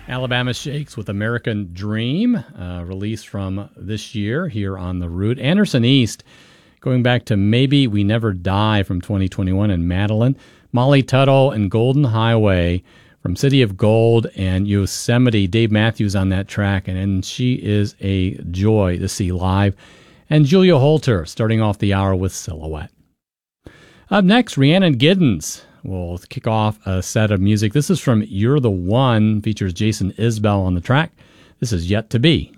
Alabama Shakes with American Dream, released from this year here on The Root. Anderson East, going back to Maybe We Never Die from 2021, and Madeline. Molly Tuttle and Golden Highway from City of Gold and Yosemite. Dave Matthews on that track, and she is a joy to see live. And Julia Holter starting off the hour with Silhouette. Up next, Rhiannon Giddens will kick off a set of music. This is from You're the One, features Jason Isbell on the track. This is Yet to Be.